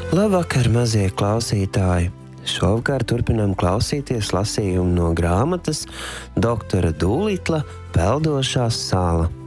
Labvakar, mazie klausītāji! Šovakar turpinām klausīties lasījumu no grāmatas Doktora Dūlitla Peldošā sala.